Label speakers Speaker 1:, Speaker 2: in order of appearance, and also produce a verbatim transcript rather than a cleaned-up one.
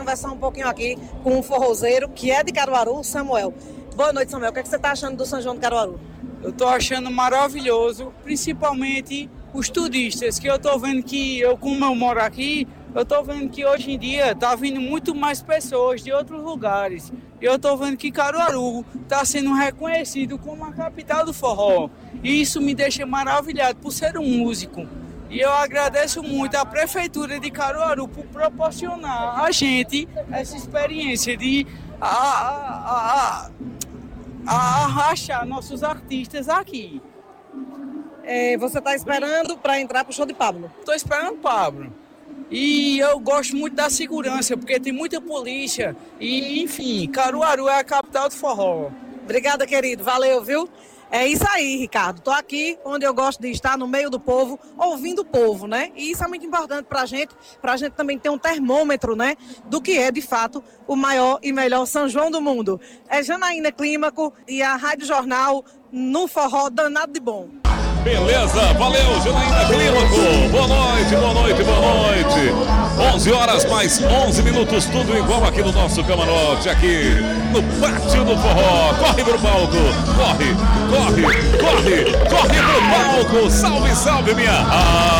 Speaker 1: conversar um pouquinho aqui com um forrozeiro que é de Caruaru, Samuel. Boa noite, Samuel. O que, é que você está achando do São João de Caruaru?
Speaker 2: Eu estou achando maravilhoso, principalmente os turistas, que eu estou vendo que, eu como eu moro aqui, eu estou vendo que hoje em dia está vindo muito mais pessoas de outros lugares. E eu estou vendo que Caruaru está sendo reconhecido como a capital do forró. E isso me deixa maravilhado por ser um músico. E eu agradeço muito à Prefeitura de Caruaru por proporcionar a gente essa experiência de a, a, a, a arrastar nossos artistas aqui.
Speaker 1: É, você está esperando para entrar para o show de Pablo?
Speaker 2: Estou esperando o Pablo. E eu gosto muito da segurança, porque tem muita polícia. E, enfim, Caruaru é a capital do forró.
Speaker 1: Obrigada, querido. Valeu, viu? É isso aí, Ricardo. Estou aqui onde eu gosto de estar, no meio do povo, ouvindo o povo, né? E isso é muito importante para a gente, para a gente também ter um termômetro, né? Do que é, de fato, o maior e melhor São João do mundo. É Janaína Clímaco e a Rádio Jornal no forró danado de bom.
Speaker 3: Beleza, valeu, Janaína Clímaco. Boa noite, boa noite, boa noite. onze horas mais onze minutos, tudo igual aqui no nosso camarote, aqui no Pátio do Forró. Corre pro palco, corre, corre, corre, corre pro palco. Salve, salve, minha.